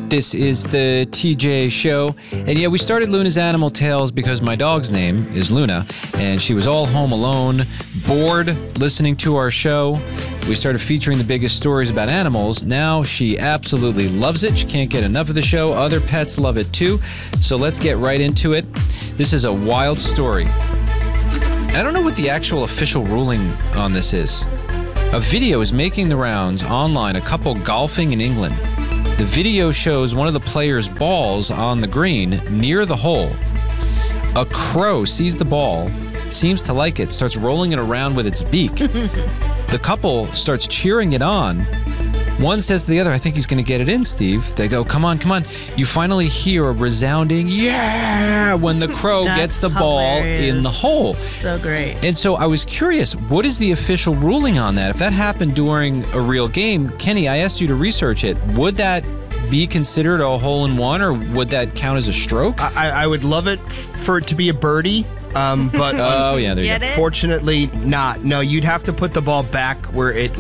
This is the TJ Show. And yeah, we started Luna's Animal Tales because my dog's name is Luna, and she was all home alone, bored listening to our show. We started featuring the biggest stories about animals. Now she absolutely loves it. She can't get enough of the show. Other pets love it too. So let's get right into it. This is a wild story. I don't know what the actual official ruling on this is. A video is making the rounds online, a couple golfing in England. The video shows one of the players' balls on the green near the hole. A crow sees the ball, seems to like it, starts rolling it around with its beak. The couple starts cheering it on. One says to the other, I think he's going to get it in, Steve. They go, come on, come on. You finally hear a resounding, yeah, when the crow gets the ball in the hole. So great. And so I was curious, what is the official ruling on that? If that happened during a real game, Kenny, I asked you to research it. Would that be considered a hole-in-one, or would that count as a stroke? I would love it for it to be a birdie. But oh, yeah, there you go. Fortunately not. No, you'd have to put the ball back where it